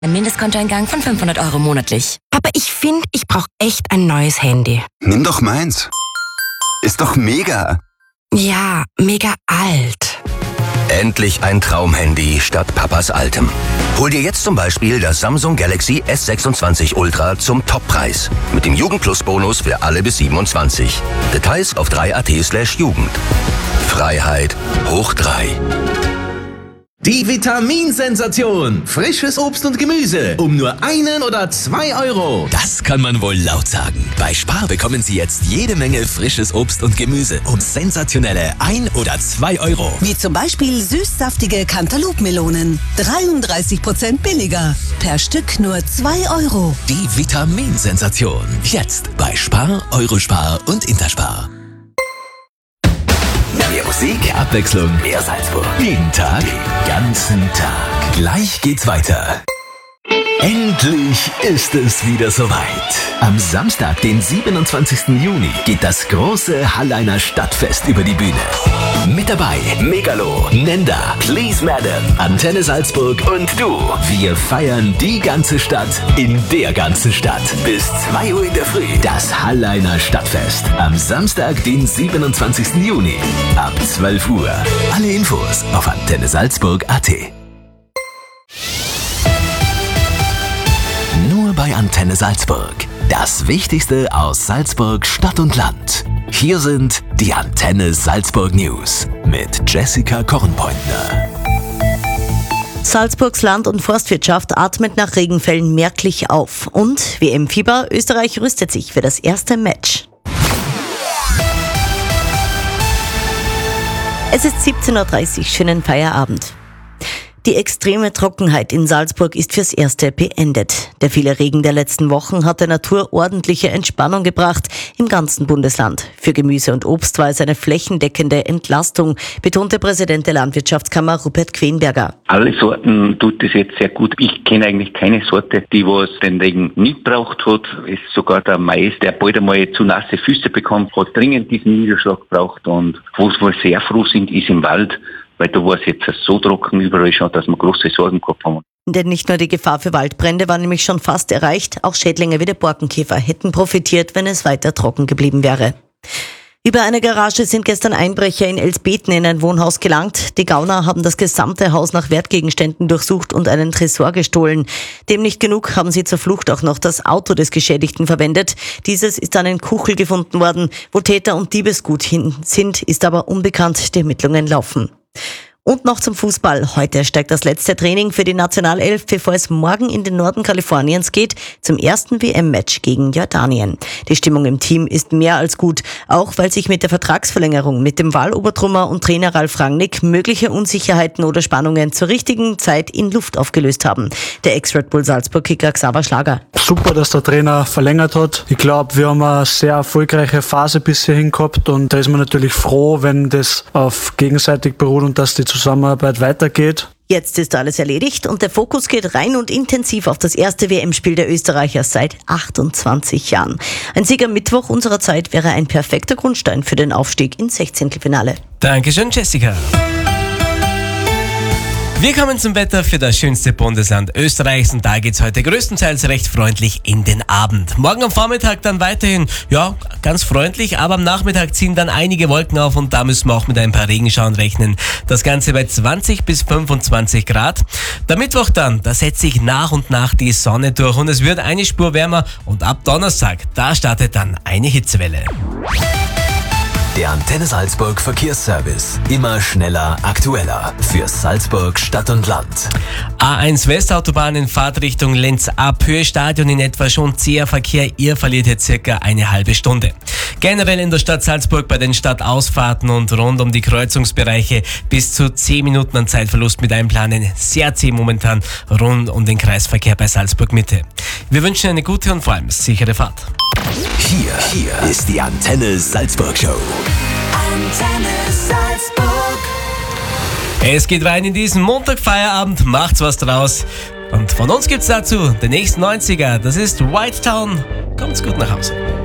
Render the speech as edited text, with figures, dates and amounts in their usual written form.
Ein Mindestkontoeingang von 500 € monatlich. Aber ich finde, ich brauche echt ein neues Handy. Nimm doch meins. Ist doch mega. Ja, mega alt. Endlich ein Traumhandy statt Papas altem. Hol dir jetzt zum Beispiel das Samsung Galaxy S26 Ultra zum Toppreis. Mit dem Jugend-Plus-Bonus für alle bis 27. Details auf 3.at/Jugend. Freiheit hoch 3. Die Vitaminsensation. Frisches Obst und Gemüse um nur 1 oder 2 €. Das kann man wohl laut sagen. Bei Spar bekommen Sie jetzt jede Menge frisches Obst und Gemüse um sensationelle 1 oder 2 €. Wie zum Beispiel süßsaftige Cantaloupe-Melonen. 33% billiger. Per Stück nur 2 €. Die Vitaminsensation. Jetzt bei Spar, Eurospar und Interspar. Mehr Musik, Mehr Abwechslung, mehr Salzburg. jeden Tag, den ganzen Tag. Gleich geht's weiter. Endlich ist es wieder soweit. Am Samstag, den 27. Juni, geht das große Halleiner Stadtfest über die Bühne. Mit dabei Megalo, Nenda, Please Madam, Antenne Salzburg und du. Wir feiern die ganze Stadt in der ganzen Stadt. Bis 2 Uhr in der Früh. Das Halleiner Stadtfest. Am Samstag, den 27. Juni. Ab 12 Uhr. Alle Infos auf antennesalzburg.at. Nur bei Antenne Salzburg. Das Wichtigste aus Salzburg, Stadt und Land. Hier sind die Antenne Salzburg News mit Jessica Kornpointner. Salzburgs Land- und Forstwirtschaft atmet nach Regenfällen merklich auf. Und WM-Fieber, Österreich rüstet sich für das erste Match. Es ist 17:30 Uhr, schönen Feierabend. Die extreme Trockenheit in Salzburg ist fürs Erste beendet. Der viele Regen der letzten Wochen hat der Natur ordentliche Entspannung gebracht im ganzen Bundesland. Für Gemüse und Obst war es eine flächendeckende Entlastung, betonte Präsident der Landwirtschaftskammer Rupert Quenberger. Alle Sorten tut es jetzt sehr gut. Ich kenne eigentlich keine Sorte, die was den Regen nicht braucht hat. Es ist sogar der Mais, der bald einmal zu nasse Füße bekommt, hat dringend diesen Niederschlag gebraucht. Und wo wir sehr froh sind, ist im Wald, weil da war es jetzt so trocken überall schon, dass wir große Sorgen gehabt haben. Denn nicht nur die Gefahr für Waldbrände war nämlich schon fast erreicht, auch Schädlinge wie der Borkenkäfer hätten profitiert, wenn es weiter trocken geblieben wäre. Über eine Garage sind gestern Einbrecher in Elsbeten in ein Wohnhaus gelangt. Die Gauner haben das gesamte Haus nach Wertgegenständen durchsucht und einen Tresor gestohlen. Dem nicht genug haben sie zur Flucht auch noch das Auto des Geschädigten verwendet. Dieses ist dann in Kuchel gefunden worden. Wo Täter und Diebesgut hin sind, ist aber unbekannt. Die Ermittlungen laufen. Und noch zum Fußball. Heute steigt das letzte Training für die Nationalelf, bevor es morgen in den Norden Kaliforniens geht, zum ersten WM-Match gegen Jordanien. Die Stimmung im Team ist mehr als gut, auch weil sich mit der Vertragsverlängerung mit dem Wahlobertrummer und Trainer Ralf Rangnick mögliche Unsicherheiten oder Spannungen zur richtigen Zeit in Luft aufgelöst haben. Der Ex-Red Bull Salzburg-Kicker Xaver Schlager. Super, dass der Trainer verlängert hat. Ich glaube, wir haben eine sehr erfolgreiche Phase bisher gehabt und da ist man natürlich froh, wenn das auf gegenseitig beruht und dass die Zusammenarbeit weitergeht. Jetzt ist alles erledigt und der Fokus geht rein und intensiv auf das erste WM-Spiel der Österreicher seit 28 Jahren. Ein Sieg am Mittwoch unserer Zeit wäre ein perfekter Grundstein für den Aufstieg ins 16. Dankeschön, Jessica. Wir kommen zum Wetter für das schönste Bundesland Österreichs und da geht's heute größtenteils recht freundlich in den Abend. Morgen am Vormittag dann weiterhin, ja, ganz freundlich, aber am Nachmittag ziehen dann einige Wolken auf und da müssen wir auch mit ein paar Regenschauern rechnen. Das Ganze bei 20 bis 25 Grad. Der Mittwoch dann, da setzt sich nach und nach die Sonne durch und es wird eine Spur wärmer und ab Donnerstag, da startet dann eine Hitzewelle. Der Antenne Salzburg Verkehrsservice. Immer schneller, aktueller. Für Salzburg, Stadt und Land. A1 Westautobahn in Fahrtrichtung Lenz ab, Höhe Stadion in etwa schon zäher Verkehr. Ihr verliert jetzt circa eine halbe Stunde. Generell in der Stadt Salzburg bei den Stadtausfahrten und rund um die Kreuzungsbereiche bis zu 10 Minuten an Zeitverlust mit einplanen. Sehr zäh momentan rund um den Kreisverkehr bei Salzburg Mitte. Wir wünschen eine gute und vor allem sichere Fahrt. Hier ist die Antenne Salzburg Show. Antenne Salzburg. Es geht rein in diesen Montagfeierabend, macht's was draus. Und von uns gibt's dazu den nächsten 90er, das ist White Town. Kommt's gut nach Hause.